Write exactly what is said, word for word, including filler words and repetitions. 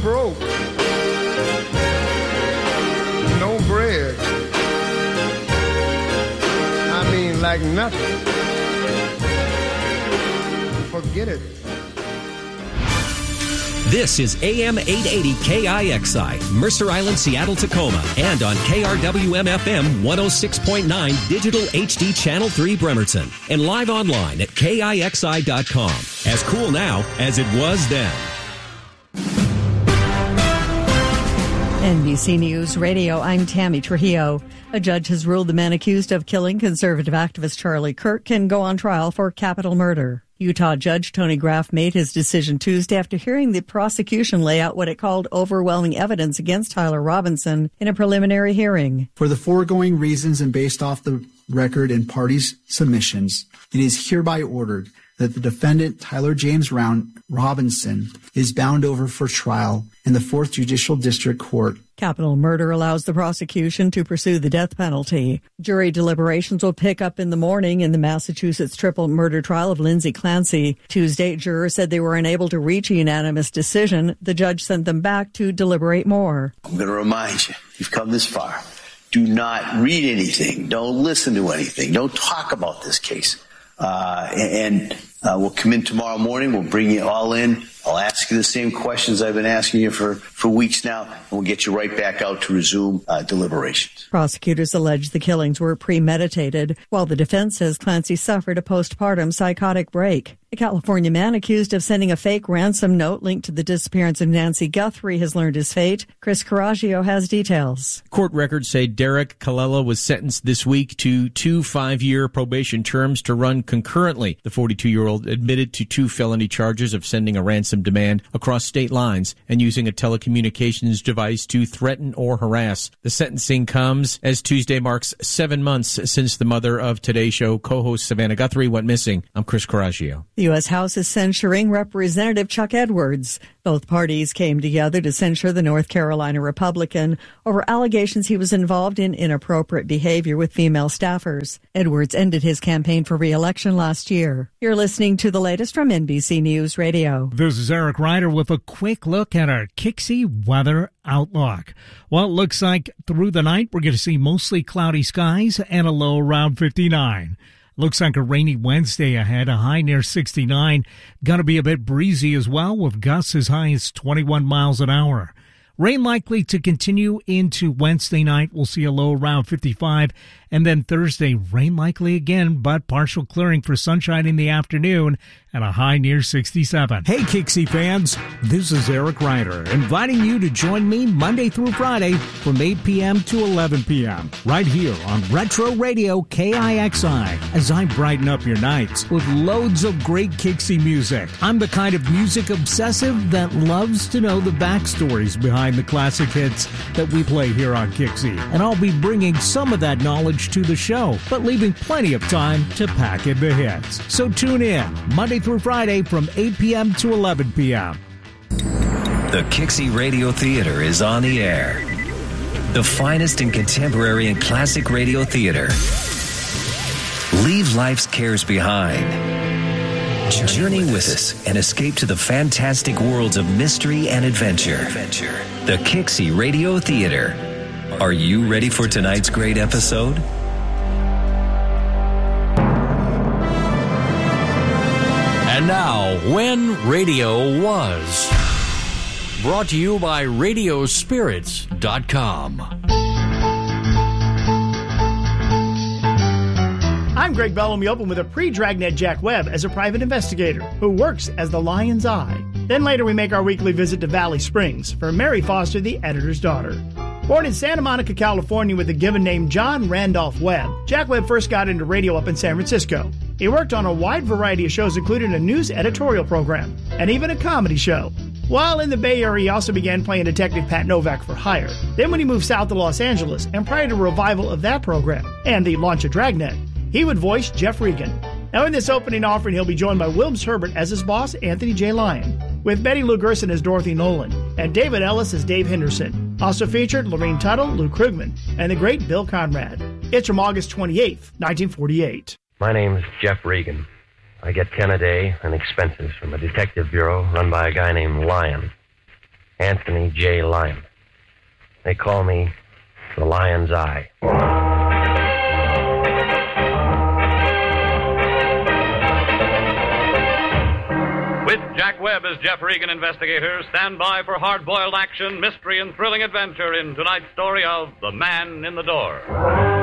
broke. No bread. I mean, like nothing. Forget it. This is A M eight eighty K I X I, Mercer Island, Seattle, Tacoma, and on K R W M F M one oh six point nine Digital H D Channel three Bremerton, and live online at K I X I dot com. As cool now as it was then. N B C News Radio, I'm Tammy Trujillo. A judge has ruled the man accused of killing conservative activist Charlie Kirk can go on trial for capital murder. Utah Judge Tony Graff made his decision Tuesday after hearing the prosecution lay out what it called overwhelming evidence against Tyler Robinson in a preliminary hearing. For the foregoing reasons and based off the record and parties' submissions, it is hereby ordered that the defendant, Tyler James Round Robinson, is bound over for trial in the fourth Judicial District Court. Capital murder allows the prosecution to pursue the death penalty. Jury deliberations will pick up in the morning in the Massachusetts triple murder trial of Lindsay Clancy. Tuesday, jurors said they were unable to reach a unanimous decision. The judge sent them back to deliberate more. I'm going to remind you, you've come this far. Do not read anything. Don't listen to anything. Don't talk about this case. Uh, and uh, we'll come in tomorrow morning. We'll bring you all in. I'll ask you the same questions I've been asking you for, for weeks now, and we'll get you right back out to resume uh, deliberations. Prosecutors allege the killings were premeditated, while the defense says Clancy suffered a postpartum psychotic break. A California man accused of sending a fake ransom note linked to the disappearance of Nancy Guthrie has learned his fate. Chris Coraggio has details. Court records say Derek Colella was sentenced this week to two five-year probation terms to run concurrently. The forty-two-year-old admitted to two felony charges of sending a ransom demand across state lines and using a telecommunications device to threaten or harass. The sentencing comes as Tuesday marks seven months since the mother of Today Show co-host Savannah Guthrie went missing. I'm Chris Coraggio. The U S House is censuring Representative Chuck Edwards. Both parties came together to censure the North Carolina Republican over allegations he was involved in inappropriate behavior with female staffers. Edwards ended his campaign for re-election last year. You're listening to the latest from N B C News Radio. This is Eric Ryder with a quick look at our Kixie weather outlook. Well, it looks like through the night we're going to see mostly cloudy skies and a low around fifty-nine. Looks like a rainy Wednesday ahead, a high near sixty-nine. Going to be a bit breezy as well, with gusts as high as twenty-one miles an hour. Rain likely to continue into Wednesday night. We'll see a low around fifty-five. And then Thursday, rain likely again, but partial clearing for sunshine in the afternoon and a high near sixty-seven. Hey, Kixie fans, this is Eric Ryder, inviting you to join me Monday through Friday from eight p.m. to eleven p.m. right here on Retro Radio K I X I as I brighten up your nights with loads of great Kixie music. I'm the kind of music obsessive that loves to know the backstories behind the classic hits that we play here on Kixie, and I'll be bringing some of that knowledge to the show, but leaving plenty of time to pack in the hits. So tune in Monday through Friday from eight p.m. to eleven p.m. The Kixie Radio Theater is on the air. The finest in contemporary and classic radio theater. Leave life's cares behind. Journey with us and escape to the fantastic worlds of mystery and adventure. The Kixie Radio Theater. Are you ready for tonight's great episode? And now, When Radio Was. Brought to you by radio spirits dot com. I'm Greg Bellamy, open with a pre-Dragnet Jack Webb as a private investigator who works as the Lion's Eye. Then later we make our weekly visit to Valley Springs for Mary Foster, the editor's daughter. Born in Santa Monica, California with a given name John Randolph Webb, Jack Webb first got into radio up in San Francisco. He worked on a wide variety of shows, including a news editorial program and even a comedy show. While in the Bay Area, he also began playing Detective Pat Novak for hire. Then when he moved south to Los Angeles, and prior to a revival of that program and the launch of Dragnet, he would voice Jeff Regan. Now in this opening offering, he'll be joined by Wilms Herbert as his boss, Anthony J. Lyon, with Betty Lou Gerson as Dorothy Nolan, and David Ellis as Dave Henderson. Also featured Lorene Tuttle, Lou Krugman, and the great Bill Conrad. It's from August twenty-eighth, nineteen forty-eight. My name's Jeff Regan. I get Ken a day and expenses from a detective bureau run by a guy named Lyon. Anthony J. Lyon. They call me the Lion's Eye. With Jack Webb as Jeff Regan investigator, stand by for hard-boiled action, mystery, and thrilling adventure in tonight's story of The Man in the Door.